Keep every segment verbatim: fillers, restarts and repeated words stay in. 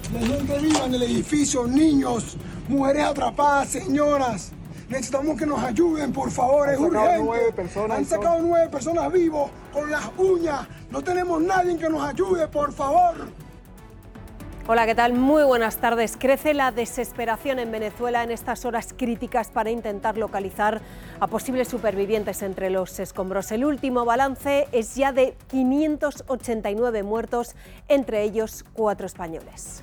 La gente viva en el edificio, niños, mujeres atrapadas, señoras. Necesitamos que nos ayuden, por favor, es urgente. Nueve personas Han sacado nueve personas vivos con las uñas. No tenemos nadie que nos ayude, por favor. Hola, ¿qué tal? Muy buenas tardes. Crece la desesperación en Venezuela en estas horas críticas para intentar localizar a posibles supervivientes entre los escombros. El último balance es ya de quinientos ochenta y nueve muertos, entre ellos cuatro españoles.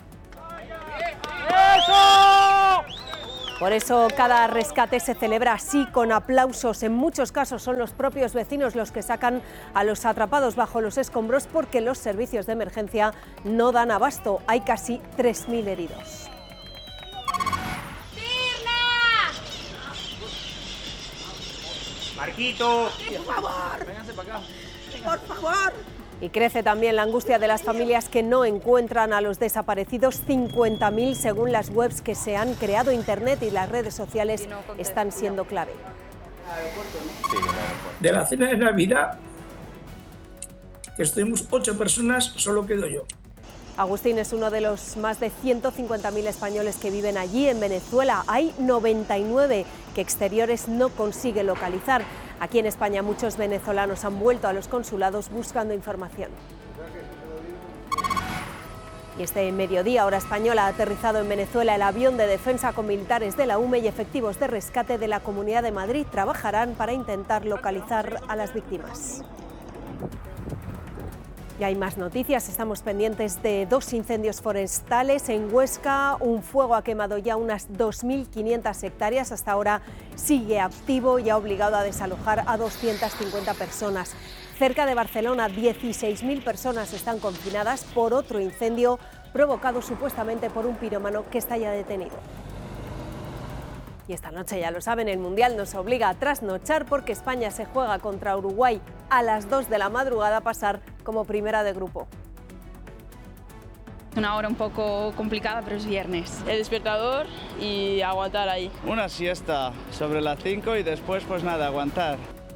¡Eso! Por eso cada rescate se celebra así, con aplausos. En muchos casos son los propios vecinos los que sacan a los atrapados bajo los escombros porque los servicios de emergencia no dan abasto. Hay casi tres mil heridos. Marquito, por favor, vénganse para acá. Por favor. Y crece también la angustia de las familias que no encuentran a los desaparecidos. cincuenta mil según las webs que se han creado. Internet y las redes sociales están siendo clave. De la cena de Navidad, que estuvimos ocho personas, solo quedo yo. Agustín es uno de los más de ciento cincuenta mil españoles que viven allí en Venezuela. Hay noventa y nueve que Exteriores no consigue localizar. Aquí en España muchos venezolanos han vuelto a los consulados buscando información. Y este mediodía, hora española, ha aterrizado en Venezuela el avión de defensa con militares de la U M E y efectivos de rescate de la Comunidad de Madrid. Trabajarán para intentar localizar a las víctimas. Y hay más noticias, estamos pendientes de dos incendios forestales en Huesca. Un fuego ha quemado ya unas dos mil quinientas hectáreas, hasta ahora sigue activo y ha obligado a desalojar a doscientas cincuenta personas. Cerca de Barcelona, dieciséis mil personas están confinadas por otro incendio provocado supuestamente por un pirómano que está ya detenido. Y esta noche, ya lo saben, el Mundial nos obliga a trasnochar porque España se juega contra Uruguay a las dos de la madrugada a pasar como primera de grupo. Una hora un poco complicada, pero es viernes. El despertador y aguantar ahí. Una siesta sobre las cinco y después pues nada, aguantar.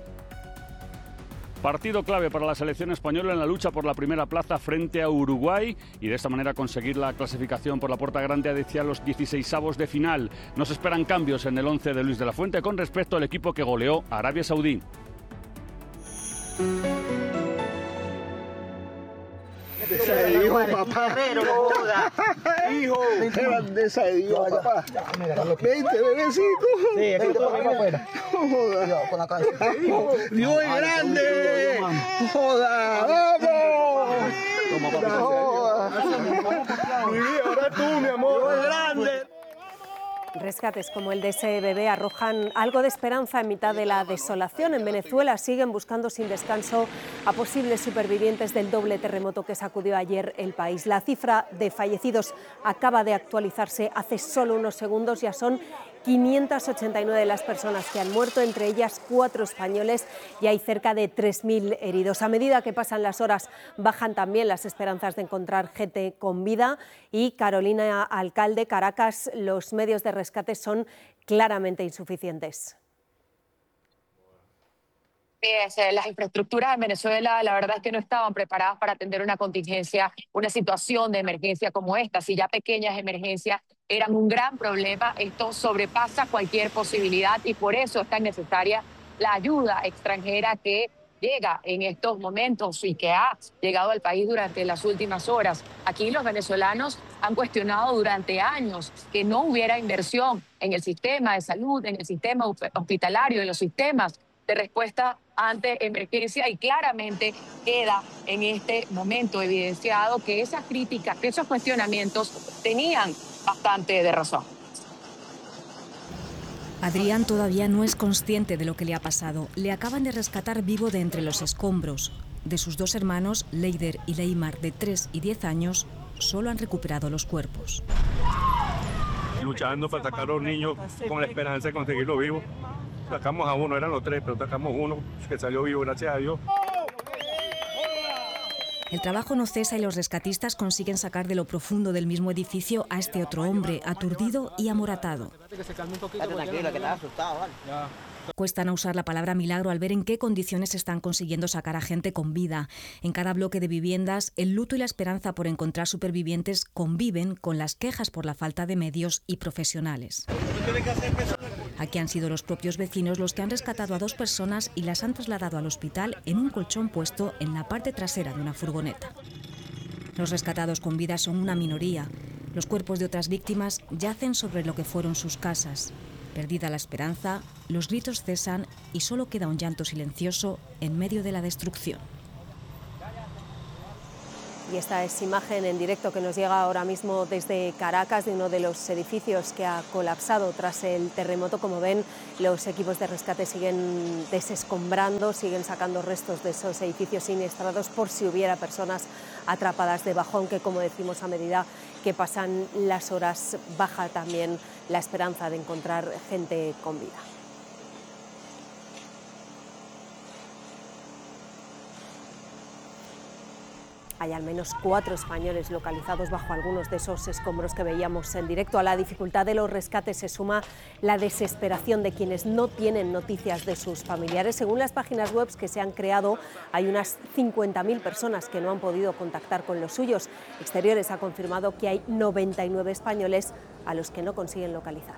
Partido clave para la selección española en la lucha por la primera plaza frente a Uruguay y de esta manera conseguir la clasificación por la puerta grande hacia los dieciseisavos de final. Nos esperan cambios en el once de Luis de la Fuente con respecto al equipo que goleó a Arabia Saudí. Ese hijo, papá. Hijo, qué grandeza de Dios, papá. Vente, bebecito. Sí, aquí te ponemos afuera. Joda. Con la cabeza. Dios es grande. Joda. ¡Vamos! Toma, papá. Joda. Muy bien, ahora tú, mi amor. Dios es grande. Rescates como el de ese bebé arrojan algo de esperanza en mitad de la desolación. En Venezuela siguen buscando sin descanso a posibles supervivientes del doble terremoto que sacudió ayer el país. La cifra de fallecidos acaba de actualizarse hace solo unos segundos. Ya son quinientas ochenta y nueve las personas que han muerto, entre ellas cuatro españoles, y hay cerca de tres mil heridos. A medida que pasan las horas, bajan también las esperanzas de encontrar gente con vida. Y Carolina Alcalde, Caracas, los medios de rescate son claramente insuficientes. Las infraestructuras en Venezuela, la verdad es que no estaban preparadas para atender una contingencia, una situación de emergencia como esta. Si ya pequeñas emergencias eran un gran problema, esto sobrepasa cualquier posibilidad y por eso es tan necesaria la ayuda extranjera que llega en estos momentos y que ha llegado al país durante las últimas horas. Aquí los venezolanos han cuestionado durante años que no hubiera inversión en el sistema de salud, en el sistema hospitalario, en los sistemas de respuesta ante emergencia, y claramente queda en este momento evidenciado que esas críticas, que esos cuestionamientos tenían bastante de razón. Adrián todavía no es consciente de lo que le ha pasado. Le acaban de rescatar vivo de entre los escombros. De sus dos hermanos, Leider y Leymar, de tres y diez años, solo han recuperado los cuerpos. Luchando para sacar a los niños con la esperanza de conseguirlo vivo. Sacamos a uno, eran los tres, pero sacamos uno que salió vivo, gracias a Dios. El trabajo no cesa y los rescatistas consiguen sacar de lo profundo del mismo edificio a este otro hombre, aturdido y amoratado. Tranquilo, que estás asustado, ¿vale? Cuesta no usar la palabra milagro al ver en qué condiciones están consiguiendo sacar a gente con vida. En cada bloque de viviendas, el luto y la esperanza por encontrar supervivientes conviven con las quejas por la falta de medios y profesionales. Aquí han sido los propios vecinos los que han rescatado a dos personas y las han trasladado al hospital en un colchón puesto en la parte trasera de una furgoneta. Los rescatados con vida son una minoría. Los cuerpos de otras víctimas yacen sobre lo que fueron sus casas. Perdida la esperanza, los gritos cesan y solo queda un llanto silencioso en medio de la destrucción. Y esta es imagen en directo que nos llega ahora mismo desde Caracas, de uno de los edificios que ha colapsado tras el terremoto. Como ven, los equipos de rescate siguen desescombrando, siguen sacando restos de esos edificios siniestrados por si hubiera personas atrapadas debajo, aunque, como decimos, a medida que pasan las horas baja también la esperanza de encontrar gente con vida. Hay al menos cuatro españoles localizados bajo algunos de esos escombros que veíamos en directo. A la dificultad de los rescates se suma la desesperación de quienes no tienen noticias de sus familiares. Según las páginas web que se han creado, hay unas cincuenta mil personas que no han podido contactar con los suyos. Exteriores ha confirmado que hay noventa y nueve españoles a los que no consiguen localizar.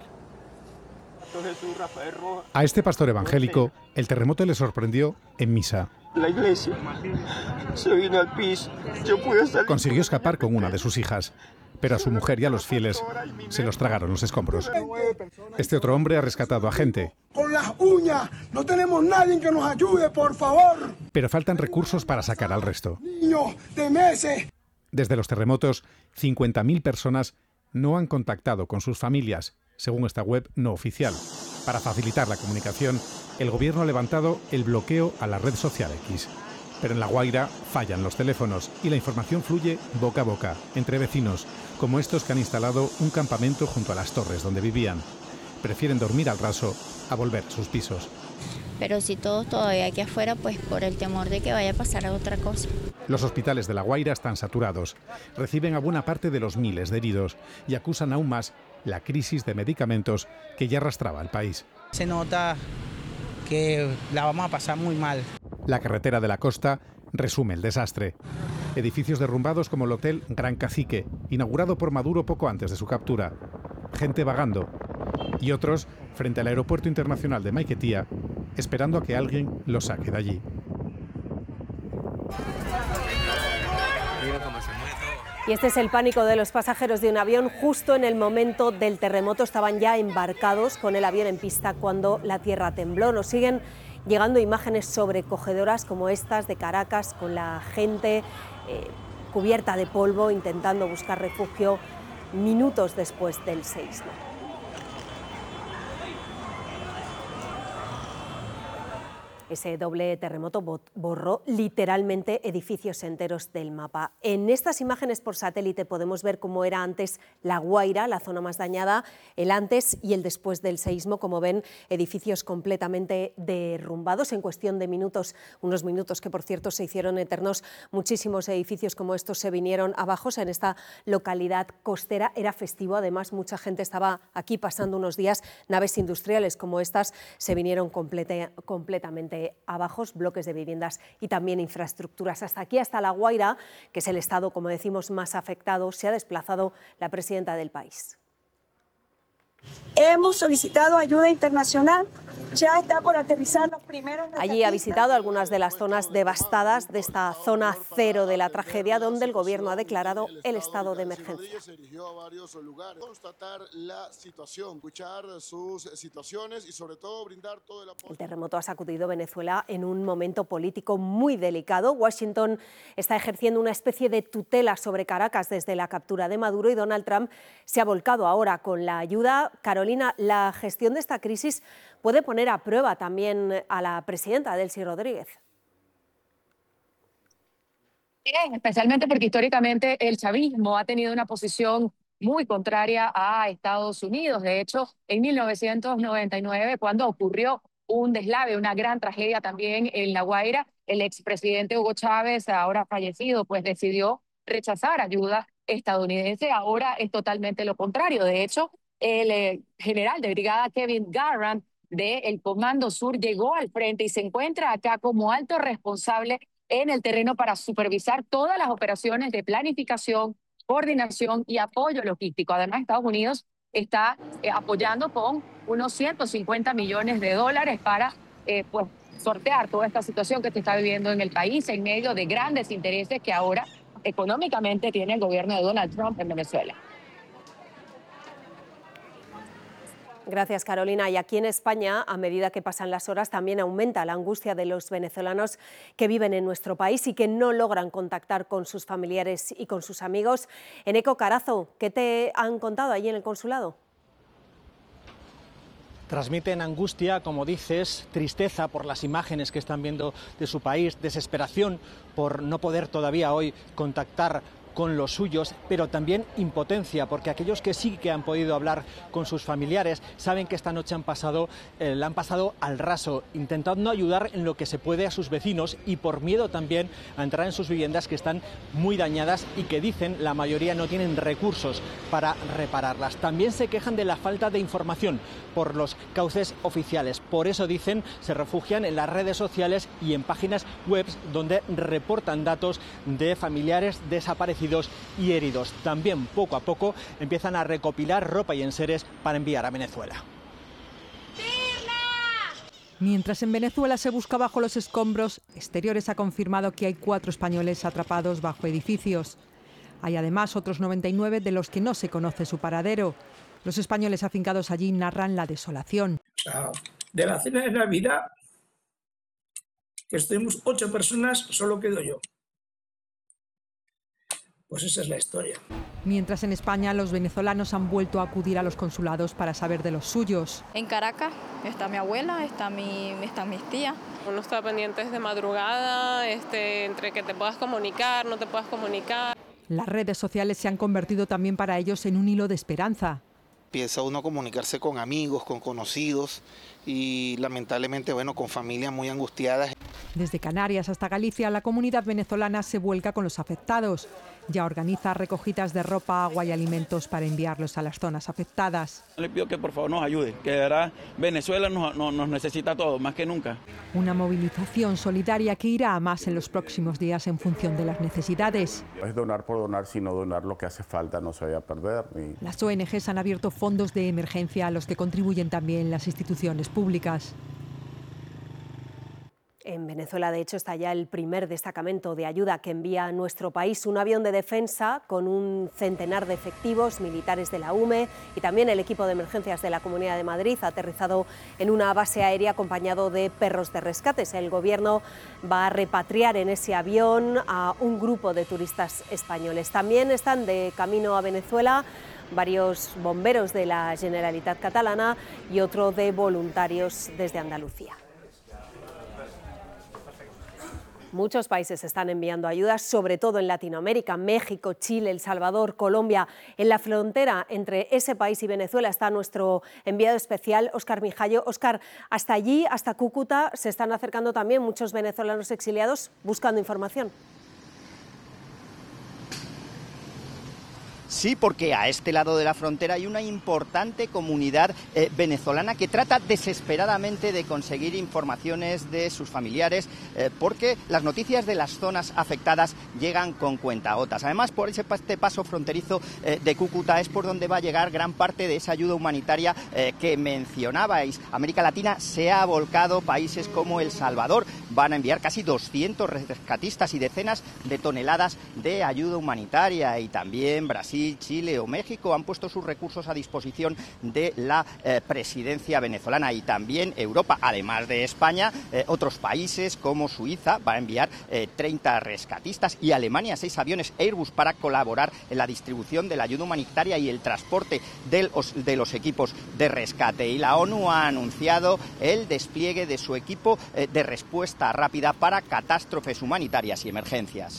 A este pastor evangélico, el terremoto le sorprendió en misa. La iglesia se vino al piso. Yo pude estar... Consiguió escapar con una de sus hijas, pero a su mujer y a los fieles se los tragaron los escombros. Este otro hombre ha rescatado a gente. Con las uñas, no tenemos nadie que nos ayude, por favor. Pero faltan recursos para sacar al resto. Niños de meses. Desde los terremotos, cincuenta mil personas no han contactado con sus familias, según esta web no oficial. Para facilitar la comunicación, el gobierno ha levantado el bloqueo a la red social X. Pero en La Guaira fallan los teléfonos y la información fluye boca a boca, entre vecinos, como estos que han instalado un campamento junto a las torres donde vivían. Prefieren dormir al raso a volver a sus pisos. Pero si todos todavía aquí afuera, pues por el temor de que vaya a pasar a otra cosa. Los hospitales de La Guaira están saturados, reciben a buena parte de los miles de heridos y acusan aún más la crisis de medicamentos que ya arrastraba al país. Se nota que la vamos a pasar muy mal. La carretera de la costa resume el desastre. Edificios derrumbados como el Hotel Gran Cacique, inaugurado por Maduro poco antes de su captura. Gente vagando. Y otros frente al aeropuerto internacional de Maiquetía, esperando a que alguien los saque de allí. Y este es el pánico de los pasajeros de un avión. Justo en el momento del terremoto estaban ya embarcados con el avión en pista cuando la tierra tembló. Nos siguen llegando imágenes sobrecogedoras como estas de Caracas, con la gente eh, cubierta de polvo intentando buscar refugio minutos después del seísmo. Ese doble terremoto borró literalmente edificios enteros del mapa. En estas imágenes por satélite podemos ver cómo era antes La Guaira, la zona más dañada, el antes y el después del seísmo. Como ven, edificios completamente derrumbados en cuestión de minutos, unos minutos que por cierto se hicieron eternos. Muchísimos edificios como estos se vinieron abajo. O sea, en esta localidad costera era festivo, además mucha gente estaba aquí pasando unos días. Naves industriales como estas se vinieron complete, completamente abajo, bloques de viviendas y también infraestructuras. Hasta aquí, hasta La Guaira, que es el estado, como decimos, más afectado, se ha desplazado la presidenta del país. Hemos solicitado ayuda internacional, ya está por aterrizar los primeros... Allí ha visitado algunas de las zonas devastadas de esta zona cero de la tragedia, donde el gobierno ha declarado el estado de emergencia. Se dirigió a varios lugares, constatar la situación, escuchar sus situaciones y sobre todo brindar todo el apoyo. El terremoto ha sacudido Venezuela en un momento político muy delicado. Washington está ejerciendo una especie de tutela sobre Caracas desde la captura de Maduro y Donald Trump se ha volcado ahora con la ayuda. Carolina, la gestión de esta crisis puede poner a prueba también a la presidenta Delcy Rodríguez. Bien, especialmente porque históricamente el chavismo ha tenido una posición muy contraria a Estados Unidos. De hecho, en mil novecientos noventa y nueve, cuando ocurrió un deslave, una gran tragedia también en La Guaira, el expresidente Hugo Chávez, ahora fallecido, pues decidió rechazar ayuda estadounidense. Ahora es totalmente lo contrario. De hecho, el eh, general de brigada Kevin Garland del Comando Sur llegó al frente y se encuentra acá como alto responsable en el terreno para supervisar todas las operaciones de planificación, coordinación y apoyo logístico. Además, Estados Unidos está eh, apoyando con unos ciento cincuenta millones de dólares para eh, pues, sortear toda esta situación que se está viviendo en el país en medio de grandes intereses que ahora económicamente tiene el gobierno de Donald Trump en Venezuela. Gracias, Carolina. Y aquí en España, a medida que pasan las horas, también aumenta la angustia de los venezolanos que viven en nuestro país y que no logran contactar con sus familiares y con sus amigos. Eneco Carazo, ¿qué te han contado allí en el consulado? Transmiten angustia, como dices, tristeza por las imágenes que están viendo de su país, desesperación por no poder todavía hoy contactar con los suyos, pero también impotencia, porque aquellos que sí que han podido hablar con sus familiares saben que esta noche han pasado, eh, la han pasado al raso, intentando ayudar en lo que se puede a sus vecinos y por miedo también a entrar en sus viviendas que están muy dañadas y que dicen la mayoría no tienen recursos para repararlas. También se quejan de la falta de información por los cauces oficiales. Por eso, dicen, se refugian en las redes sociales y en páginas web donde reportan datos de familiares desaparecidos y heridos. También, poco a poco, empiezan a recopilar ropa y enseres para enviar a Venezuela. Mientras en Venezuela se busca bajo los escombros, Exteriores ha confirmado que hay cuatro españoles atrapados bajo edificios. Hay además otros noventa y nueve de los que no se conoce su paradero. Los españoles afincados allí narran la desolación. O sea, de la cena de Navidad, que estuvimos ocho personas, solo quedo yo. Pues esa es la historia. Mientras en España los venezolanos han vuelto a acudir a los consulados para saber de los suyos. En Caracas está mi abuela, está mi, están mis tías. Uno está pendiente desde madrugada, este, entre que te puedas comunicar, no te puedas comunicar. Las redes sociales se han convertido también para ellos en un hilo de esperanza. Empieza uno a comunicarse con amigos, con conocidos y lamentablemente, bueno, con familias muy angustiadas. Desde Canarias hasta Galicia, la comunidad venezolana se vuelca con los afectados. Ya organiza recogidas de ropa, agua y alimentos para enviarlos a las zonas afectadas. Le pido que por favor nos ayude, que de verdad Venezuela nos, nos, nos necesita a todos, más que nunca. Una movilización solidaria que irá a más en los próximos días en función de las necesidades. No es donar por donar, sino donar lo que hace falta, no se vaya a perder. Ni... Las O N Ges han abierto fondos de emergencia a los que contribuyen también las instituciones públicas. En Venezuela, de hecho, está ya el primer destacamento de ayuda que envía a nuestro país, un avión de defensa con un centenar de efectivos militares de la U M E y también el equipo de emergencias de la Comunidad de Madrid ha aterrizado en una base aérea acompañado de perros de rescates. El Gobierno va a repatriar en ese avión a un grupo de turistas españoles. También están de camino a Venezuela varios bomberos de la Generalitat Catalana y otro de voluntarios desde Andalucía. Muchos países están enviando ayudas, sobre todo en Latinoamérica, México, Chile, El Salvador, Colombia. En la frontera entre ese país y Venezuela está nuestro enviado especial, Óscar Mijallo. Óscar, hasta allí, hasta Cúcuta, se están acercando también muchos venezolanos exiliados buscando información. Sí, porque a este lado de la frontera hay una importante comunidad eh, venezolana que trata desesperadamente de conseguir informaciones de sus familiares, eh, porque las noticias de las zonas afectadas llegan con cuentagotas. Además, por ese este paso fronterizo eh, de Cúcuta es por donde va a llegar gran parte de esa ayuda humanitaria eh, que mencionabais. América Latina se ha volcado, países como El Salvador van a enviar casi doscientos rescatistas y decenas de toneladas de ayuda humanitaria, y también Brasil, Chile o México han puesto sus recursos a disposición de la eh, presidencia venezolana, y también Europa, además de España, eh, otros países como Suiza va a enviar eh, treinta rescatistas, y Alemania seis aviones Airbus para colaborar en la distribución de la ayuda humanitaria y el transporte de los, de los equipos de rescate. Y la ONU ha anunciado el despliegue de su equipo eh, de respuesta rápida para catástrofes humanitarias y emergencias.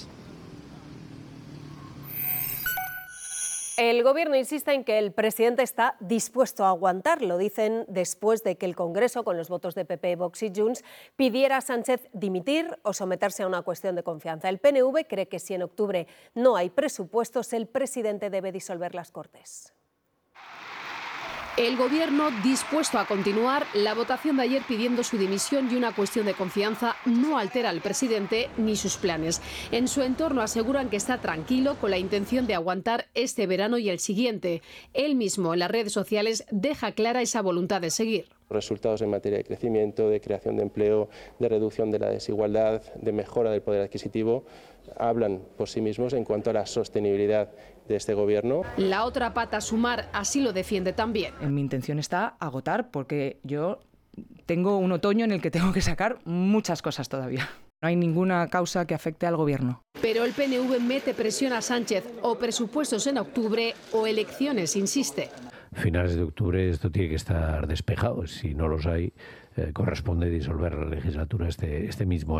El Gobierno insiste en que el presidente está dispuesto a aguantar, lo dicen después de que el Congreso, con los votos de P P, Vox y Junts, pidiera a Sánchez dimitir o someterse a una cuestión de confianza. El P N V cree que si en octubre no hay presupuestos, el presidente debe disolver las Cortes. El Gobierno dispuesto a continuar, la votación de ayer pidiendo su dimisión y una cuestión de confianza no altera al presidente ni sus planes. En su entorno aseguran que está tranquilo con la intención de aguantar este verano y el siguiente. Él mismo en las redes sociales deja clara esa voluntad de seguir. Resultados en materia de crecimiento, de creación de empleo, de reducción de la desigualdad, de mejora del poder adquisitivo, hablan por sí mismos en cuanto a la sostenibilidad de este gobierno. La otra pata, Sumar, así lo defiende también. En mi intención está agotar, porque yo tengo un otoño en el que tengo que sacar muchas cosas todavía. No hay ninguna causa que afecte al gobierno. Pero el P N V mete presión a Sánchez, o presupuestos en octubre o elecciones, insiste. Finales de octubre esto tiene que estar despejado. Si no los hay, eh, corresponde disolver la legislatura este, este mismo año.